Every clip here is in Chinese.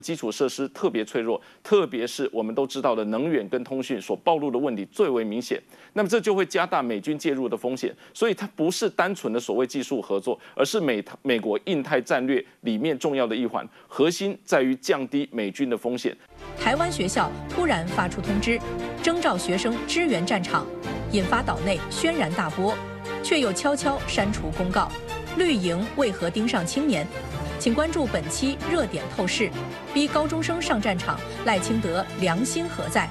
基础设施特别脆弱，特别是我们都知道的能源跟通讯所暴露的问题最为明显。那么这就会加大美军介入的风险，所以它不是单纯的所谓技术合作，而是美国印太战略里面重要的一环，核心在于降低美军的风险。 台湾学校突然发出通知，征召学生支援战场，引发岛内轩然大波，却又悄悄删除公告。绿营为何盯上青年？请关注本期热点透视，逼高中生上战场，赖清德良心何在？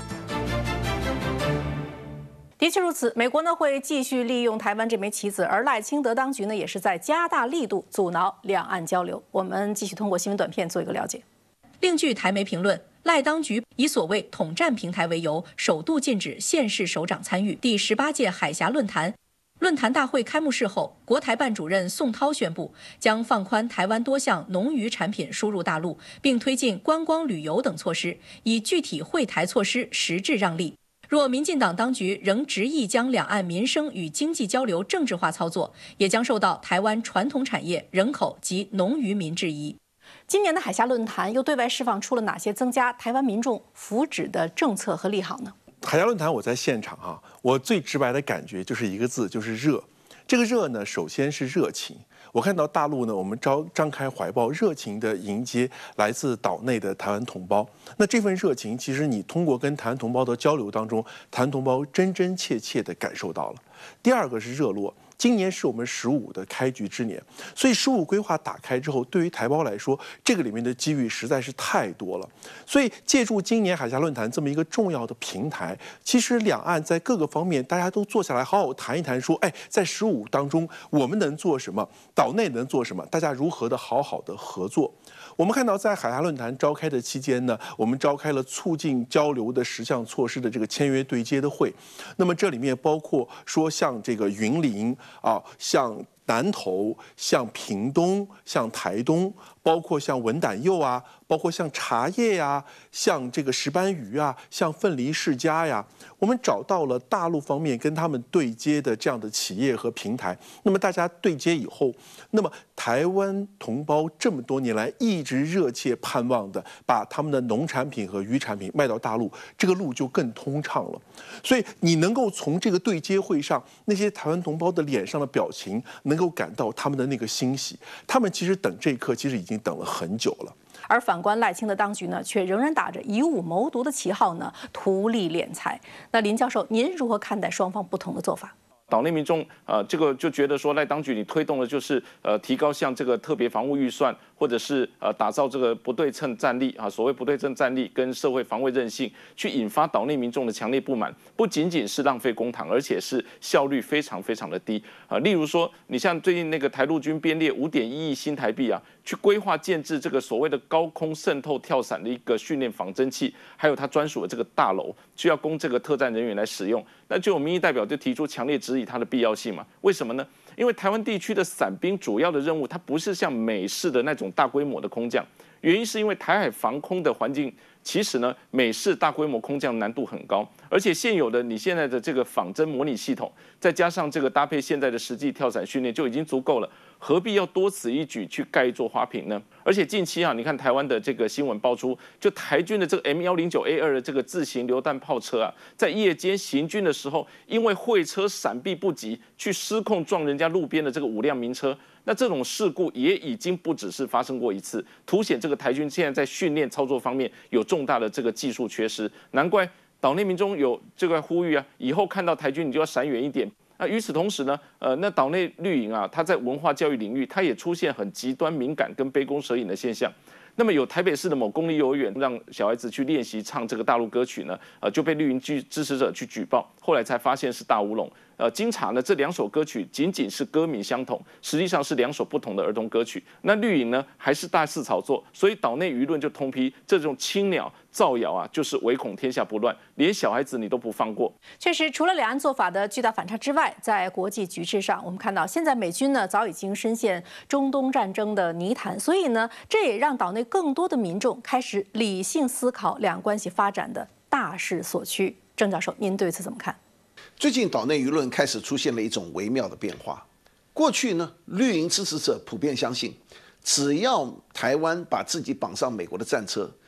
的确如此，美国呢会继续利用台湾这枚棋子，而赖清德当局呢也是在加大力度阻挠两岸交流。我们继续通过新闻短片做一个了解。另据台媒评论，赖当局以所谓统战平台为由，首度禁止县市首长参与第18届海峡论坛。论坛大会开幕式后，国台办主任宋涛宣布，将放宽台湾多项农渔产品输入大陆，并推进观光旅游等措施，以具体惠台措施实质让利。若民进党当局仍执意将两岸民生与经济交流政治化操作，也将受到台湾传统产业、人口及农渔民质疑。今年的海峡论坛又对外释放出了哪些增加台湾民众福祉的政策和利好呢？ 海峡论坛我在现场啊，我最直白的感觉就是一个字，就是热。这个热呢，首先是热情。我看到大陆呢，我们张开怀抱，热情的迎接来自岛内的台湾同胞。那这份热情，其实你通过跟台湾同胞的交流当中，台湾同胞真真切切地感受到了。第二个是热络。今年是我们15的开局之年，所以15规划打开之后，对于台胞来说，这个里面的机遇实在是太多了。所以借助今年海峡论坛这么一个重要的平台，其实两岸在各个方面大家都坐下来好好谈一谈，说，在15当中我们能做什么，岛内能做什么，大家如何的好好的合作。我们看到，在海峡论坛召开的期间呢，我们召开了促进交流的10项措施的这个签约对接的会。那么这里面包括说，像这个云林啊，像南投、像屏东、像台东，包括像文胆柚啊，包括像茶叶呀，像这个石斑鱼啊，像凤梨世家呀，我们找到了大陆方面跟他们对接的这样的企业和平台。那么大家对接以后，那么台湾同胞这么多年来一直热切盼望的，把他们的农产品和渔产品卖到大陆，这个路就更通畅了。所以你能够从这个对接会上，那些台湾同胞的脸上的表情，能够感到他们的那个欣喜。他们其实等这一刻，其实已经等了很久了。 而反观赖清德当局呢，却仍然打着以武谋独的旗号呢，图利敛财。那林教授，您如何看待双方不同的做法？ 岛内民众这个就觉得说，赖当局你推动的就是提高像这个特别防务预算，或者是打造这个不对称战力啊，所谓不对称战力跟社会防卫韧性，去引发岛内民众的强烈不满，不仅仅是浪费公帑，而且是效率非常非常的低啊。例如说，你像最近那个台陆军编列5.1亿新台币啊，去规划建制这个所谓的高空渗透跳伞的一个训练仿真器，还有他专属的这个大楼，需要供这个特战人员来使用。那就有民意代表就提出强烈质疑它的必要性嘛？为什么呢？因为台湾地区的伞兵主要的任务，它不是像美式的那种大规模的空降，原因是因为台海防空的环境，其实呢，美式大规模空降难度很高，而且现有的你现在的这个仿真模拟系统，再加上这个搭配现在的实际跳伞训练就已经足够了。何必要多此一举去盖一座花瓶呢？而且近期啊，你看台湾的这个新闻爆出，就台军的这个 M109A2的这个自行榴弹炮车啊，在夜间行军的时候，因为会车闪避不及，去失控撞人家路边的这个5辆民车。那这种事故也已经不只是发生过一次，凸显这个台军现在在训练操作方面有重大的这个技术缺失。难怪岛内民众有这个呼吁啊，以后看到台军你就要闪远一点。那与此同时呢，那岛内绿营啊，它在文化教育领域，它也出现很极端敏感跟杯弓蛇影的现象。那么有台北市的某公立幼儿园让小孩子去练习唱这个大陆歌曲呢，就被绿营支持者去举报，后来才发现是大乌龙。经查呢，这2首歌曲仅仅是歌名相同，实际上是2首不同的儿童歌曲。那绿营呢，还是大肆炒作，所以岛内舆论就通批这种青鸟造谣啊，就是唯恐天下不乱，连小孩子你都不放过。 确实，除了两岸做法的巨大反差之外，在国际局势上，我们看到现在美军呢早已经深陷中东战争的泥潭，所以呢，这也让岛内更多的民众开始理性思考两岸关系发展的大势所趋。郑教授，您对此怎么看？ 最近岛内舆论开始出现了一种微妙的变化。过去呢，绿营支持者普遍相信，只要台湾把自己绑上美国的战车，